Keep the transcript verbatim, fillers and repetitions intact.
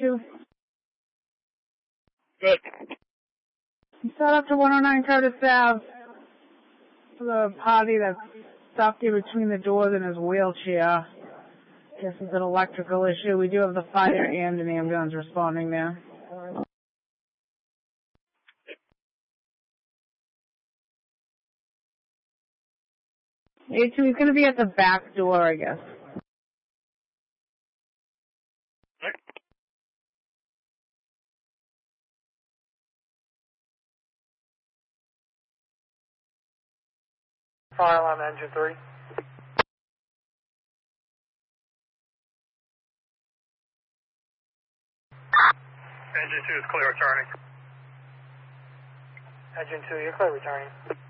two? Good. You set up to one oh nine Curtis Ave for the party that stopped you between the doors in his wheelchair. Guess it's an electrical issue. We do have the fire and an ambulance responding there. It's, he's going to be at the back door, I guess. Fire alarm engine three. Engine two is clear returning. Engine two, you're clear returning.